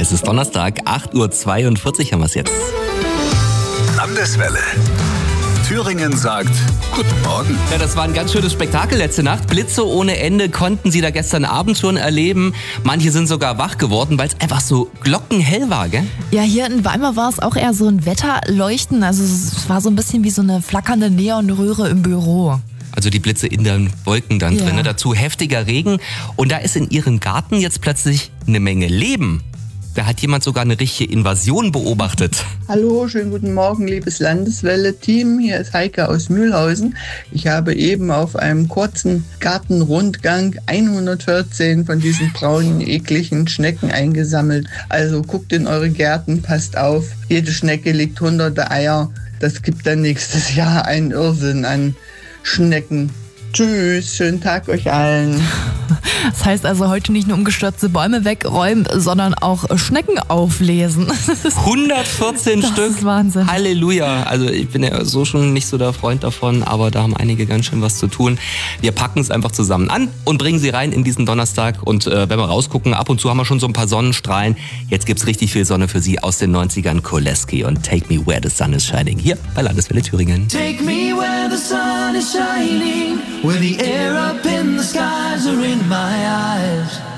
Es ist Donnerstag, 8.42 Uhr haben wir es jetzt. Landeswelle. Thüringen sagt Guten Morgen. Ja, das war ein ganz schönes Spektakel letzte Nacht. Blitze ohne Ende konnten Sie da gestern Abend schon erleben. Manche sind sogar wach geworden, weil es einfach so glockenhell war, gell? Ja, hier in Weimar war es auch eher so ein Wetterleuchten. Also es war so ein bisschen wie so eine flackernde Neonröhre im Büro. Also die Blitze in den Wolken dann drin. Ne? Dazu heftiger Regen. Und da ist in Ihrem Garten jetzt plötzlich eine Menge Leben. Da hat jemand sogar eine richtige Invasion beobachtet. Hallo, schönen guten Morgen, liebes Landeswelle-Team. Hier ist Heike aus Mühlhausen. Ich habe eben auf einem kurzen Gartenrundgang 114 von diesen braunen, ekligen Schnecken eingesammelt. Also guckt in eure Gärten, passt auf. Jede Schnecke legt hunderte Eier. Das gibt dann nächstes Jahr einen Irrsinn an Schnecken. Tschüss, schönen Tag euch allen. Das heißt also heute nicht nur umgestürzte Bäume wegräumen, sondern auch Schnecken auflesen. 114 das Stück. Ist Wahnsinn. Halleluja. Also ich bin ja so schon nicht so der Freund davon, aber da haben einige ganz schön was zu tun. Wir packen es einfach zusammen an und bringen sie rein in diesen Donnerstag. Und wenn wir rausgucken, ab und zu haben wir schon so ein paar Sonnenstrahlen. Jetzt gibt's richtig viel Sonne für Sie aus den 90ern. Koleski und Take Me Where the Sun is Shining. Hier bei Landeswelle Thüringen. Take me where the sun is shining, where the air up in the skies are in my eyes.